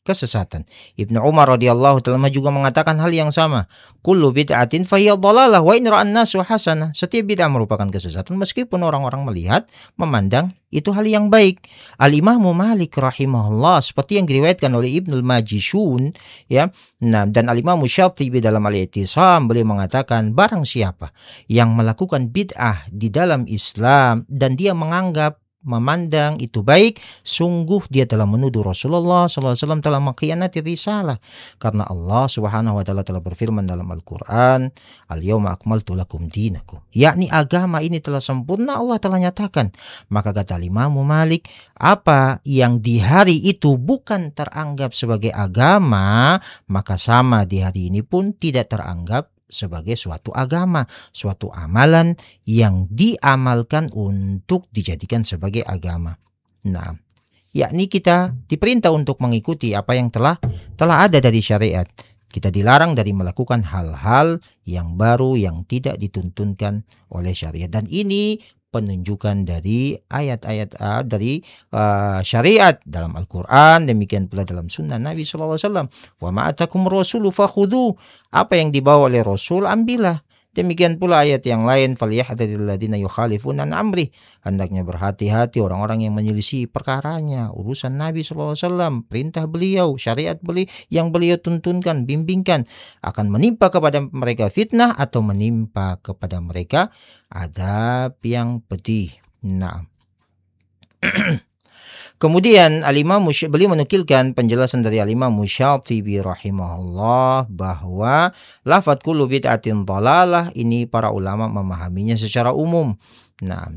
kesesatan. Ibnu Umar radhiyallahu taala juga mengatakan hal yang sama. Kullu bid'atin fahiya dhalalah wa in ra'an nasu hasanah. Setiap bid'ah merupakan kesesatan meskipun orang-orang melihat, memandang itu hal yang baik. Al-Imam Malik rahimahullah seperti yang diriwayatkan oleh Ibnul Majishun, ya. Nah, dan Al-Imam Syatibi dalam Al-I'tisam beliau mengatakan barang siapa yang melakukan bid'ah di dalam Islam dan dia menganggap, memandang itu baik, sungguh dia telah menuduh Rasulullah SAW telah mengkhianati risalah. Karena Allah Subhanahu wa taala telah berfirman dalam Al-Qur'an, "Al-yauma akmaltu lakum dinakum." Yakni agama ini telah sempurna, Allah telah nyatakan. Maka kata Imam Malik, apa yang di hari itu bukan teranggap sebagai agama, maka sama di hari ini pun tidak teranggap sebagai suatu agama, suatu amalan yang diamalkan untuk dijadikan sebagai agama. Nah, yakni kita diperintah untuk mengikuti apa yang telah ada dari syariat. Kita dilarang dari melakukan hal-hal yang baru yang tidak dituntunkan oleh syariat. Dan ini penunjukan dari ayat-ayat dari syariat dalam Al-Quran, demikian pula dalam sunnah Nabi SAW. Wa ma'atakum rasulu fakhudhu. Apa yang dibawa oleh Rasul, ambillah. Demikian pula ayat yang lain, falyahdharil ladzina yukhalifuna an amri. Hendaknya berhati-hati orang-orang yang menyelisih perkaranya, urusan Nabi SAW, perintah beliau, syariat beliau yang beliau tuntunkan, bimbingkan, akan menimpa kepada mereka fitnah atau menimpa kepada mereka adab yang pedih. Nah, kemudian beliau menukilkan penjelasan dari Al-Imam Syatibi rahimahullah bahwa lafadz kullu bid'atin dhalalah ini para ulama memahaminya secara umum. Nah,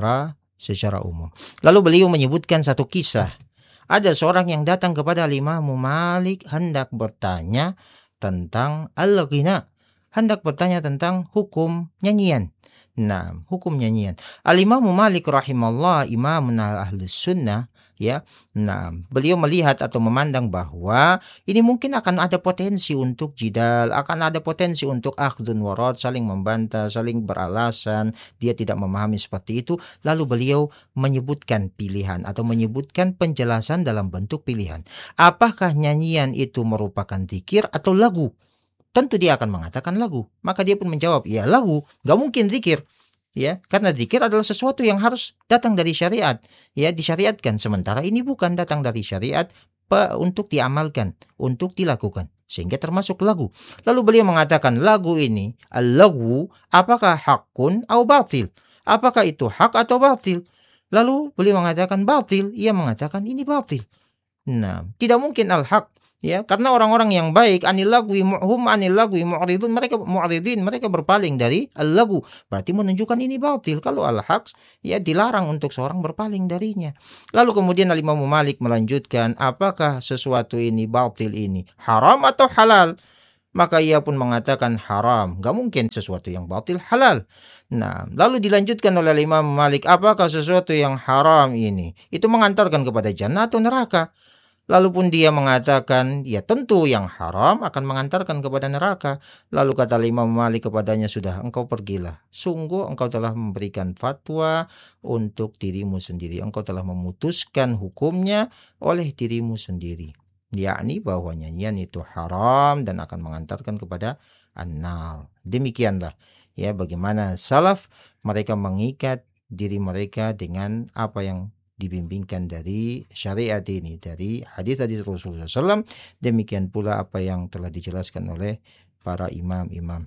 secara umum. Lalu beliau menyebutkan satu kisah. Ada seorang yang datang kepada Imam Malik hendak bertanya tentang al-ghina, hendak bertanya tentang hukum nyanyian. Nah, hukum nyanyian. Al-Imam Malik rahimahullah, imam ahlus sunnah, ya. Nah, beliau melihat atau memandang bahwa ini mungkin akan ada potensi untuk jidal, akan ada potensi untuk akhdun warad, saling membantah, saling beralasan, dia tidak memahami seperti itu. Lalu beliau menyebutkan pilihan atau menyebutkan penjelasan dalam bentuk pilihan. Apakah nyanyian itu merupakan zikir atau lagu? Tentu dia akan mengatakan lagu. Maka dia pun menjawab, ya lagu, gak mungkin zikir. Ya, karena zikir adalah sesuatu yang harus datang dari syariat, ya, disyariatkan. Sementara ini bukan datang dari syariat untuk diamalkan, untuk dilakukan, sehingga termasuk lagu. Lalu beliau mengatakan lagu ini, al-lagu, apakah hakun atau batil? Apakah itu hak atau batil? Lalu beliau mengatakan batil, ia mengatakan ini batil. Nah, tidak mungkin al-haq. Ya, karena orang-orang yang baik anil lagwi mu'ridun, mereka berpaling dari al-lagu. Berarti menunjukkan ini batil. Kalau al-haq, ya dilarang untuk seorang berpaling darinya. Lalu kemudian Imam Malik melanjutkan, apakah sesuatu ini batil ini haram atau halal? Maka ia pun mengatakan haram. Gak mungkin sesuatu yang batil halal. Nah, lalu dilanjutkan oleh Imam Malik, apakah sesuatu yang haram ini itu mengantarkan kepada jannah atau neraka? Lalu pun dia mengatakan, ya tentu yang haram akan mengantarkan kepada neraka. Lalu kata Imam Malik kepadanya, sudah engkau pergilah. Sungguh engkau telah memberikan fatwa untuk dirimu sendiri. Engkau telah memutuskan hukumnya oleh dirimu sendiri. Yakni bahwa nyanyian itu haram dan akan mengantarkan kepada an-nar. Demikianlah ya bagaimana salaf mereka mengikat diri mereka dengan apa yang dibimbingkan dari syariat ini, dari hadis-hadis Rasulullah SAW. Demikian pula apa yang telah dijelaskan oleh para imam-imam.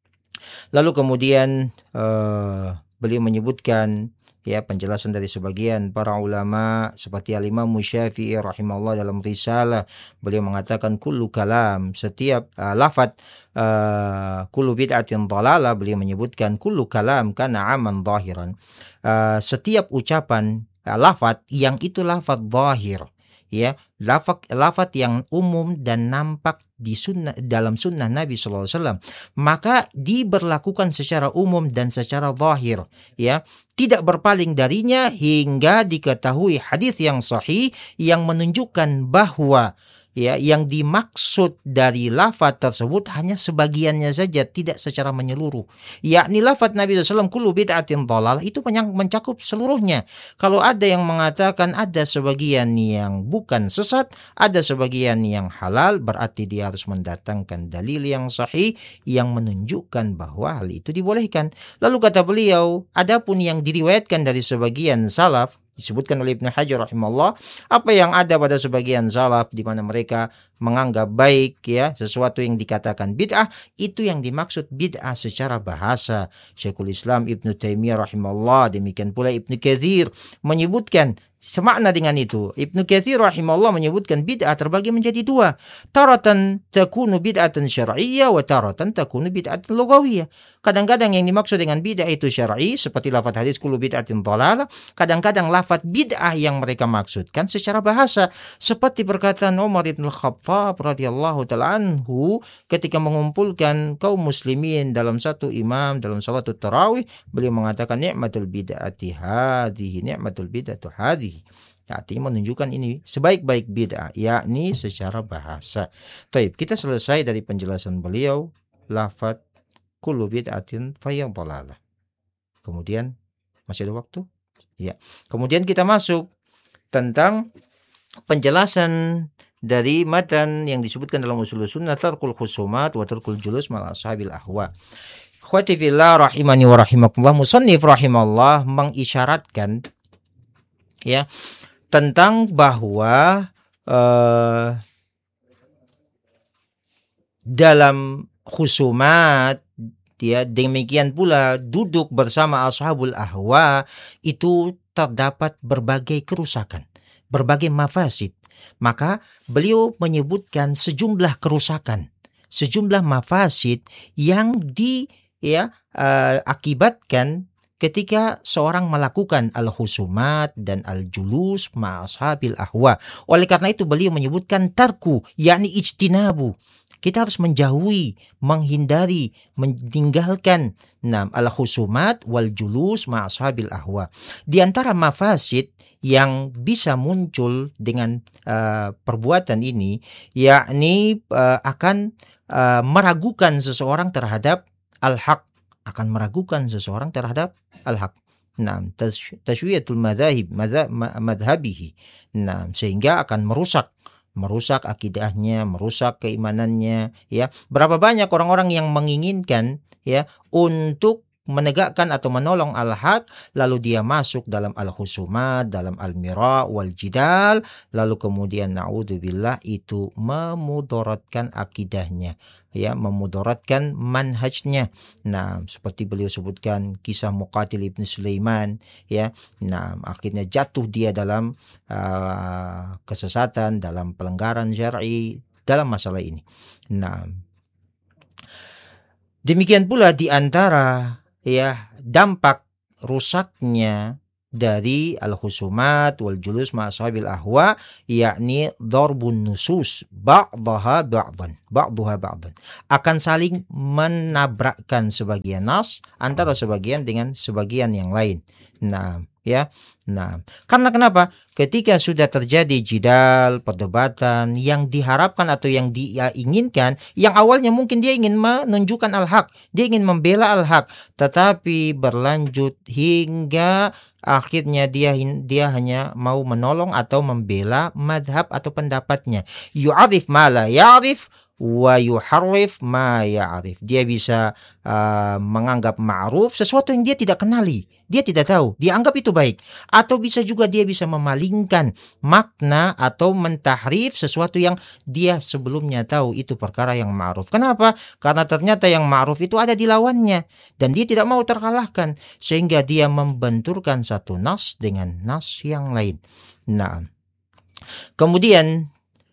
Lalu kemudian beliau menyebutkan ya penjelasan dari sebagian para ulama seperti Al-Imam Syafi'i rahimahullah dalam risalah. Beliau mengatakan kullu kalam, setiap lafaz kullu bid'atin dhalalah, beliau menyebutkan kullu kalam kana aman zahiran. Setiap ucapan lafaz yang itu lafaz zahir, ya, lafaz yang umum dan nampak di sunnah, dalam sunnah Nabi SAW, maka diberlakukan secara umum dan secara zahir, ya, tidak berpaling darinya hingga diketahui hadis yang sahih yang menunjukkan bahwa ya, yang dimaksud dari lafaz tersebut hanya sebagiannya saja, tidak secara menyeluruh. Yakni lafaz Nabi SAW kullu bid'atin dhalalah itu mencakup seluruhnya. Kalau ada yang mengatakan ada sebagian yang bukan sesat, ada sebagian yang halal, berarti dia harus mendatangkan dalil yang sahih yang menunjukkan bahwa hal itu dibolehkan. Lalu kata beliau, adapun yang diriwayatkan dari sebagian salaf, disebutkan oleh Ibnu Hajar rahimahullah, apa yang ada pada sebagian salaf di mana mereka menganggap baik ya sesuatu yang dikatakan bid'ah, itu yang dimaksud bid'ah secara bahasa. Syekhul Islam Ibnu Taimiyah rahimahullah, demikian pula Ibnu Katsir menyebutkan semakna dengan itu. Ibnu Katsir rahimahullah menyebutkan bid'ah terbagi menjadi dua. Taratan takunu bid'atan syar'iyyah wa taratan takunu bid'atan lughawiyah. Kadang-kadang yang dimaksud dengan bid'ah itu syar'i seperti lafaz hadis kullu bid'atin dhalalah. Kadang-kadang lafaz bid'ah yang mereka maksudkan secara bahasa seperti perkataan Umar bin Khattab radhiyallahu taala anhu ketika mengumpulkan kaum muslimin dalam satu imam dalam salat tarawih, beliau mengatakan ni'matul bid'ati hadhihi, ni'matul bid'atu hadhihi. Artinya menunjukkan ini sebaik-baik bid'ah, yakni secara bahasa. Taib, kita selesai dari penjelasan beliau lafaz kullu bid'atin fahiya dhalalah. Kemudian masih ada waktu? Ya. Kemudian kita masuk tentang penjelasan dari matan yang disebutkan dalam usul sunnah, tarkul khusumat wa tarkul julus ma'al ashabil ahwa. Ikhwati fillah rahimani wa rahimakumullah, musannif rahimallah mengisyaratkan ya tentang bahwa dalam khusumat ya, demikian pula duduk bersama ashabul ahwa itu terdapat berbagai kerusakan, berbagai mafasid. Maka beliau menyebutkan sejumlah kerusakan, sejumlah mafasid yang akibatkan ketika seorang melakukan al-khusumat dan al-julus ma ashabil ahwa. Oleh karena itu beliau menyebutkan tarku, yakni ijtinabu. Kita harus menjauhi, menghindari, meninggalkan al-khusumat wal julus ma ashabil ahwa. Di antara mafasid yang bisa muncul dengan perbuatan ini, yakni akan meragukan seseorang terhadap al-haq, akan meragukan seseorang terhadap al-haq. Tashwiyatul madhabihi. Sehingga akan merusak akidahnya, merusak keimanannya ya. Berapa banyak orang-orang yang menginginkan ya untuk menegakkan atau menolong al-haq, lalu dia masuk dalam al-khusumat, dalam al-mira wal jidal, lalu kemudian naudzubillah itu memudaratkan akidahnya ya, memudaratkan manhajnya. Seperti beliau sebutkan kisah Muqatil ibn Sulaiman ya. Akhirnya jatuh dia dalam kesesatan, dalam pelanggaran syar'i dalam masalah ini. Demikian pula di antara ya dampak rusaknya dari al-khusumat wal julus ma ashabil ahwa, yakni darbun nusus ba'daha ba'dan, akan saling menabrakkan sebagian nas antara sebagian dengan sebagian yang lain. Karena kenapa? Ketika sudah terjadi jidal, perdebatan yang diharapkan atau yang dia inginkan, yang awalnya mungkin dia ingin menunjukkan al-haq, dia ingin membela al-haq, tetapi berlanjut hingga akhirnya dia hanya mau menolong atau membela madhab atau pendapatnya. Yu'arif ma la ya'rif wa yuharrif ma ya'rif. Dia bisa menganggap ma'ruf sesuatu yang dia tidak kenali, dia tidak tahu, dia anggap itu baik. Atau bisa juga dia bisa memalingkan makna atau mentahrif sesuatu yang dia sebelumnya tahu itu perkara yang ma'ruf. Kenapa? Karena ternyata yang ma'ruf itu ada di lawannya dan dia tidak mau terkalahkan, sehingga dia membenturkan satu nas dengan nas yang lain. Kemudian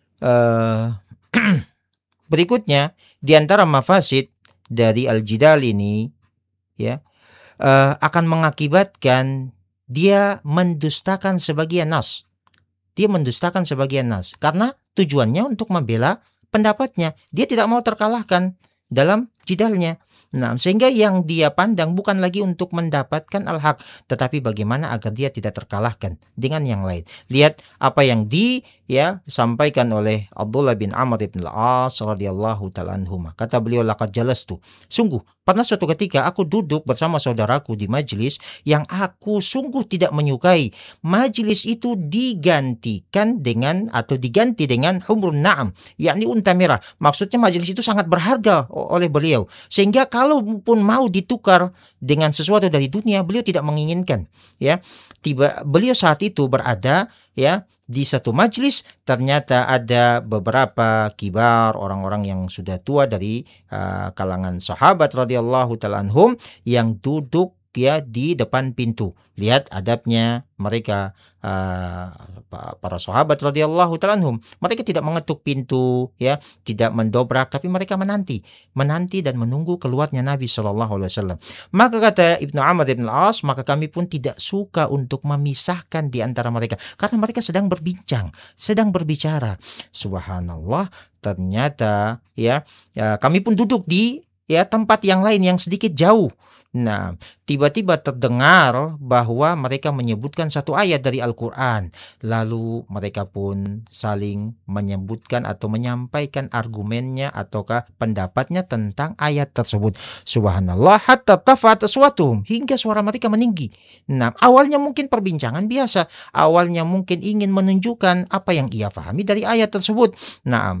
berikutnya di antara mafasid dari al-jidal ini ya akan mengakibatkan dia mendustakan sebagian nas. Dia mendustakan sebagian nas karena tujuannya untuk membela pendapatnya. Dia tidak mau terkalahkan dalam jidalnya. Nah, sehingga yang dia pandang bukan lagi untuk mendapatkan al-haq, tetapi bagaimana agar dia tidak terkalahkan dengan yang lain. Lihat apa yang sampaikan oleh Abdullah bin Amr bin al-As radhiyallahu ta'ala anhuma. Kata beliau, laqad jalastu. Sungguh, pernah suatu ketika aku duduk bersama saudaraku di majelis yang aku sungguh tidak menyukai. Majelis itu diganti dengan humrun na'am, yakni unta merah. Maksudnya majelis itu sangat berharga oleh beliau, sehingga kalaupun mau ditukar dengan sesuatu dari dunia, beliau tidak menginginkan. Beliau saat itu berada di satu majelis, ternyata ada beberapa kibar, orang-orang yang sudah tua dari kalangan sahabat radhiyallahu ta'ala anhum yang duduk di depan pintu. Lihat adabnya mereka, para sahabat radhiyallahu ta'ala anhum. Mereka tidak mengetuk pintu, tidak mendobrak, tapi mereka menanti dan menunggu keluarnya Nabi sallallahu alaihi wasallam. Maka kata Ibnu Amr bin al-As, maka kami pun tidak suka untuk memisahkan di antara mereka, karena mereka sedang berbincang, sedang berbicara. Subhanallah, ternyata kami pun duduk di tempat yang lain yang sedikit jauh. Nah, tiba-tiba terdengar bahwa mereka menyebutkan satu ayat dari Al-Quran. Lalu mereka pun saling menyebutkan atau menyampaikan argumennya ataukah pendapatnya tentang ayat tersebut. Subhanallah, hatta tafat aswatuhum, hingga suara mereka meninggi. Nah, awalnya mungkin perbincangan biasa. Awalnya mungkin ingin menunjukkan apa yang ia pahami dari ayat tersebut. Nah,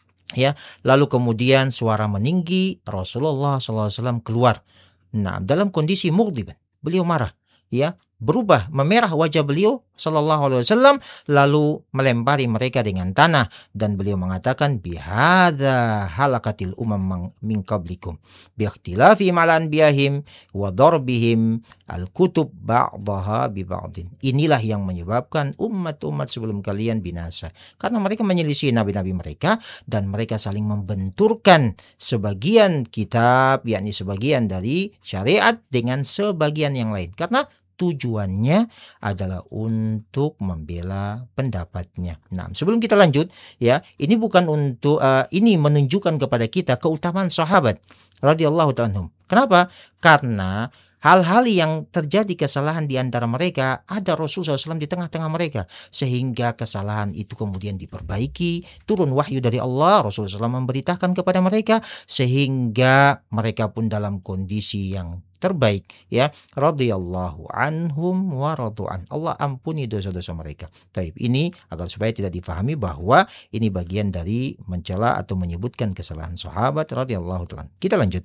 lalu kemudian suara meninggi, Rasulullah SAW keluar. Nah, dalam kondisi mughdiban, beliau marah, berubah memerah wajah beliau sallallahu alaihi wasallam, lalu melempari mereka dengan tanah, dan beliau mengatakan, bihadza halakatil umam min qablikum bi ikhtilafihim ala anbiyahim wa darbihim al-kutub ba'daha bi ba'din. Inilah yang menyebabkan umat-umat sebelum kalian binasa, karena mereka menyelisih nabi-nabi mereka dan mereka saling membenturkan sebagian kitab, yakni sebagian dari syariat dengan sebagian yang lain, karena tujuannya adalah untuk membela pendapatnya. Nah, sebelum kita lanjut, ini bukan untuk ini menunjukkan kepada kita keutamaan sahabat radhiyallahu ta'ala anhum. Kenapa? Karena hal-hal yang terjadi kesalahan di antara mereka, ada Rasulullah SAW di tengah-tengah mereka, sehingga kesalahan itu kemudian diperbaiki, turun wahyu dari Allah, Rasulullah SAW memberitakan kepada mereka, sehingga mereka pun dalam kondisi yang terbaik, radhiyallahu anhum wa radu'an. Allah ampuni dosa-dosa mereka. Taib, ini agar supaya tidak difahami bahwa ini bagian dari mencela atau menyebutkan kesalahan sahabat radhiyallahu ta'ala. Kita lanjut.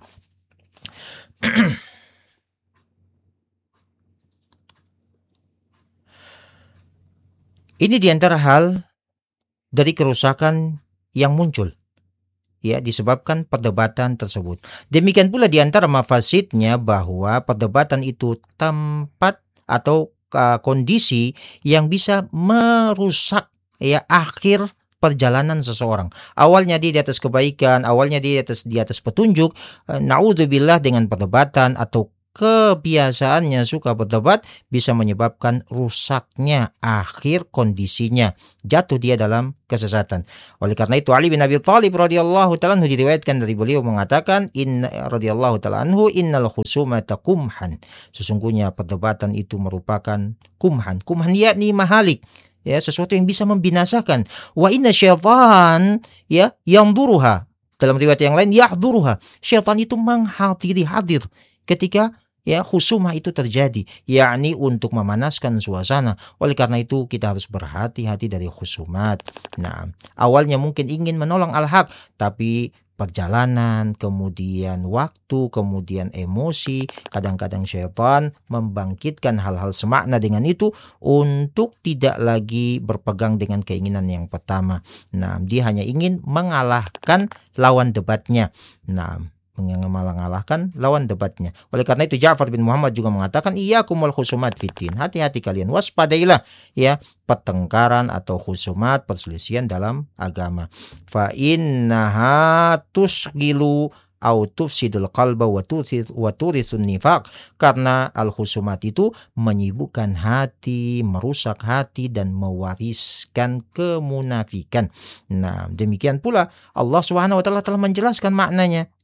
Ini diantara hal dari kerusakan yang muncul, disebabkan perdebatan tersebut. Demikian pula diantara mafasidnya bahwa perdebatan itu tempat atau kondisi yang bisa merusak akhir perjalanan seseorang. Awalnya dia di atas kebaikan, awalnya dia di atas petunjuk, naudzubillah, dengan perdebatan atau kebiasaannya suka berdebat bisa menyebabkan rusaknya akhir kondisinya, jatuh dia dalam kesesatan. Oleh karena itu Ali bin Abi Thalib radhiyallahu ta'ala anhu diriwayatkan dari beliau mengatakan, radhiyallahu ta'ala anhu, innal khusumata kumhan, sesungguhnya perdebatan itu merupakan kumhan yakni mahalik, sesuatu yang bisa membinasakan. Wa inna syaitan yamduruha, dalam riwayat yang lain yahduruha, syaitan itu hadir ketika khusumah itu terjadi, yakni untuk memanaskan suasana. Oleh karena itu kita harus berhati-hati dari khusumat. Nah, awalnya mungkin ingin menolong al-haq, tapi perjalanan, kemudian waktu, kemudian emosi, kadang-kadang syaitan membangkitkan hal-hal semakna dengan itu untuk tidak lagi berpegang dengan keinginan yang pertama. Nah, dia hanya ingin mengalahkan lawan debatnya. Nah, mengalahkan lawan debatnya. Oleh karena itu Ja'far bin Muhammad juga mengatakan, iyyakum wal khusumat fitin, hati-hati kalian, waspadailah pertengkaran atau khusumat, perselisihan dalam agama. Fa innaha tusghilu au tufsidul qalba wa turithun nifaq, karena al-khusumat itu menyibukkan hati, merusak hati, dan mewariskan kemunafikan. Nah, demikian pula Allah Subhanahu wa taala telah menjelaskan maknanya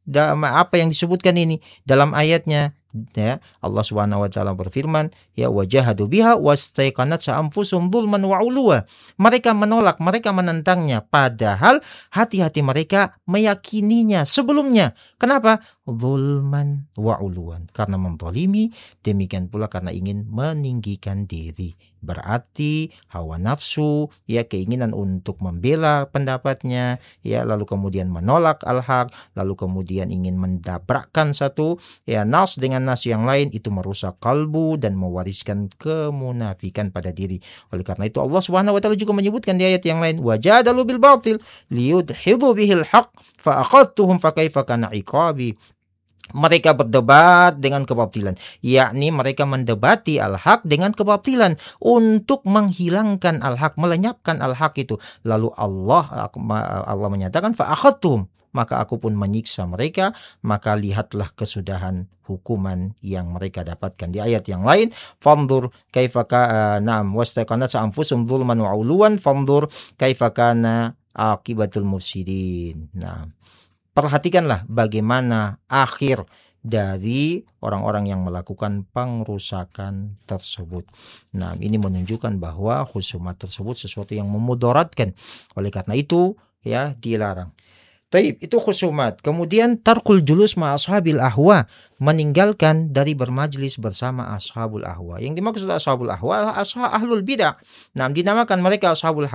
apa yang disebutkan ini dalam ayatnya. Ya, Allah Subhanahu wa taala berfirman, ya wajahadu biha wastaiqanat anfusuhum dzulman wa uluwa. Mereka menolak, mereka menentangnya padahal hati-hati mereka meyakininya sebelumnya. Kenapa? Dzulman wa uluwan, karena menzalimi, demikian pula karena ingin meninggikan diri. Berarti hawa nafsu, ya keinginan untuk membela pendapatnya, ya lalu kemudian menolak al-haq, lalu kemudian ingin mendabrakkan satu ya nas dengan nas yang lain, itu merusak kalbu dan mewariskan kemunafikan pada diri. Oleh karena itu Allah Subhanahu wa taala juga menyebutkan di ayat yang lain, wajadalu bil batil liyudhidhu bihil haq fa aqadtuhum fa kaifa kana iqabi. Mereka berdebat dengan kebatilan, yakni mereka mendebati al-haq dengan kebatilan untuk menghilangkan al-haq, melenyapkan al-haq itu. Lalu Allah menyatakan fa akhadtuhum, maka aku pun menyiksa mereka, maka lihatlah kesudahan hukuman yang mereka dapatkan. Di ayat yang lain, fanzur kaifa na'am wastaqanat anfusum dzulman wa uluwan fanzur kaifa kana akibatul mufsidin. Nah, perhatikanlah bagaimana akhir dari orang-orang yang melakukan pengrusakan tersebut. Nah, ini menunjukkan bahwa khusumat tersebut sesuatu yang memudaratkan. Oleh karena itu, ya dilarang. Taib, itu khusumat. Kemudian tarkul julus ma ashabil ahwa, meninggalkan dari bermajlis bersama ashabul ahwa. Yang dimaksud ashabul ahwa adalah ahlul bidah. Nah, dinamakan mereka ashabul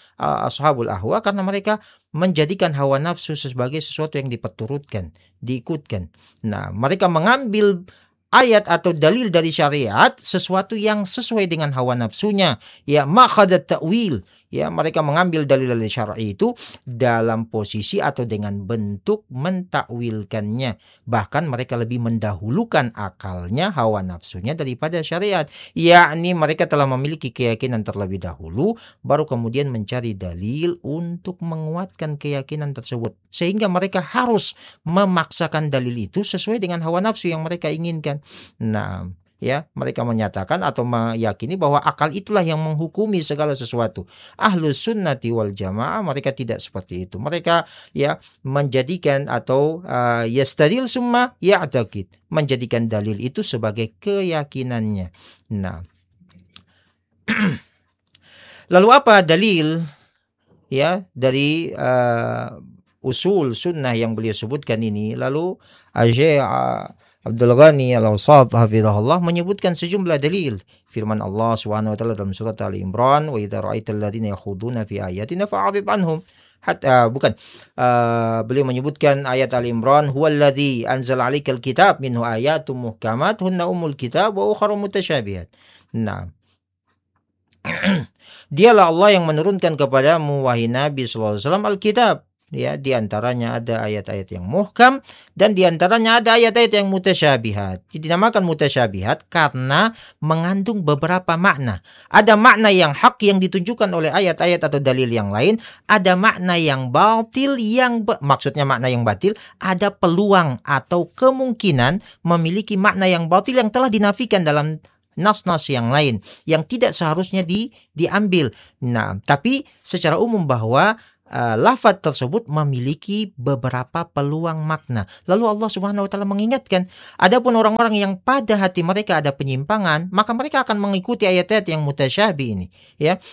ahwa karena mereka menjadikan hawa nafsu sebagai sesuatu yang diperturutkan, diikutkan. Nah, mereka mengambil ayat atau dalil dari syariat sesuatu yang sesuai dengan hawa nafsunya, ya makhadat ta'wil. Ya, mereka mengambil dalil-dalil syar'i itu dalam posisi atau dengan bentuk mentakwilkannya. Bahkan mereka lebih mendahulukan akalnya, hawa nafsunya daripada syariat. Yakni mereka telah memiliki keyakinan terlebih dahulu, baru kemudian mencari dalil untuk menguatkan keyakinan tersebut. Sehingga mereka harus memaksakan dalil itu sesuai dengan hawa nafsu yang mereka inginkan. Nah, ya, mereka menyatakan atau meyakini bahwa akal itulah yang menghukumi segala sesuatu. Ahlus sunnati wal jamaah mereka tidak seperti itu. Mereka ya menjadikan atau yastadil summa ya'taqid, menjadikan dalil itu sebagai keyakinannya. Nah, lalu apa dalil ya dari usul sunnah yang beliau sebutkan ini? Lalu Abdul Ghani Al-Awsat hafizahullah menyebutkan sejumlah dalil. Firman Allah Subhanahu wa taala dalam surat Ali Imran, wa idza ra'aital ladzina yakhuduna fi ayatina fa'rid anhum. Beliau menyebutkan ayat Ali Imran, huwallazi anzala 'alaikal kitab minhu ayatun muhkamat hunna ummul kitab wa ukharu mutasyabihat. Nah, dialah Allah yang menurunkan kepadamu wahai Nabi sallallahu alaihi wasallam Alkitab. Ya, di antaranya ada ayat-ayat yang muhkam dan di antaranya ada ayat-ayat yang mutasyabihat. Dinamakan mutasyabihat karena mengandung beberapa makna. Ada makna yang hak yang ditunjukkan oleh ayat-ayat atau dalil yang lain, ada makna yang batil maksudnya makna yang batil, ada peluang atau kemungkinan memiliki makna yang batil yang telah dinafikan dalam nas-nas yang lain yang tidak seharusnya diambil. Nah, tapi secara umum bahwa lafaz tersebut memiliki beberapa peluang makna. Lalu Allah Subhanahu wa taala mengingatkan, adapun orang-orang yang pada hati mereka ada penyimpangan, maka mereka akan mengikuti ayat-ayat yang mutasyabih ini, ya.